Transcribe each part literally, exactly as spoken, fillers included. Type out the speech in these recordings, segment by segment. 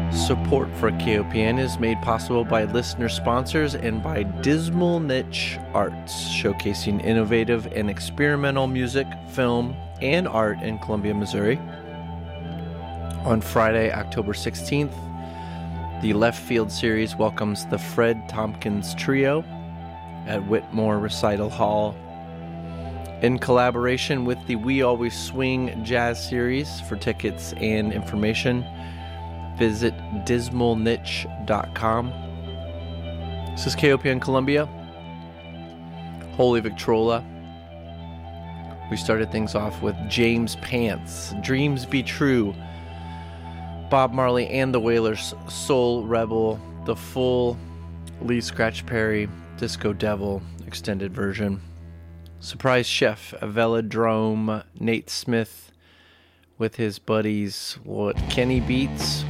Support for K O P N is made possible by listener sponsors and by Dismal Niche Arts, showcasing innovative and experimental music, film, and art in Columbia, Missouri. On Friday, October sixteenth, the Left Field series welcomes the Fred Tompkins Trio at Whitmore Recital Hall. In collaboration with the We Always Swing Jazz Series. For tickets and information, visit dismal niche dot com. This is K O P N Columbia, Holy Victrola. We started things off with James Pants, Dreams Be True, Bob Marley and the Wailers, Soul Rebel, the full Lee Scratch Perry Disco Devil extended version. Surprise Chef, a Velodrome, Nate Smith with his buddies, what, Kenny Beats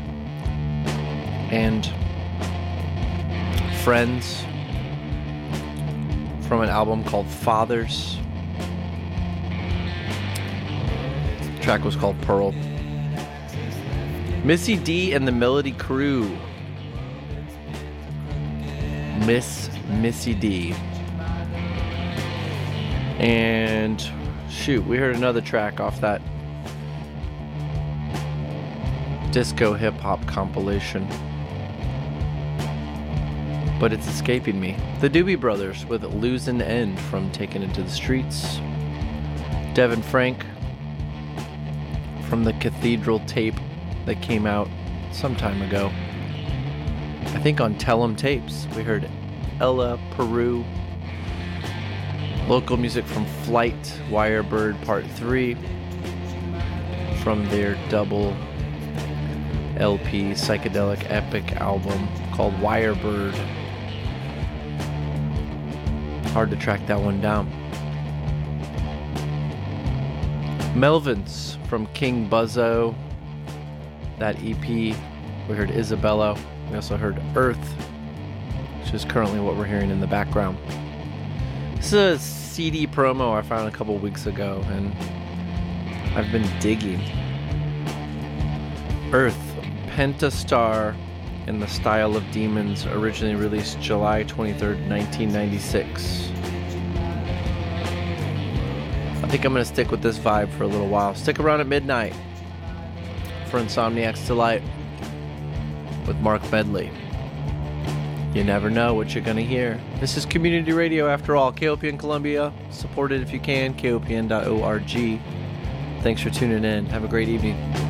and Friends from an album called Fathers. The track was called Pearl. Missy D and the Melody Crew. Miss Missy D. And shoot, we heard another track off that disco hip hop compilation, but it's escaping me. The Doobie Brothers with Losing End from Taken Into the Streets. Devin Frank from the Cathedral tape that came out some time ago. I think on Tell 'em Tapes. We heard Ella Peru. Local music from Flight, Wirebird Part three, from their double L P psychedelic epic album called Wirebird. Hard to track that one down. Melvins from King Buzzo, that E P. We heard Isabella. We also heard Earth, which is currently what we're hearing in the background. This is a C D promo I found a couple weeks ago, and I've been digging. Earth, Pentastar in the Style of Demons, originally released July twenty-third, nineteen ninety-six. I think I'm going to stick with this vibe for a little while. Stick around at midnight for Insomniac's Delight with Mark Medley. You never know what you're going to hear. This is community radio after all. K O P N Columbia. Support it if you can. K O P N dot org. Thanks for tuning in. Have a great evening.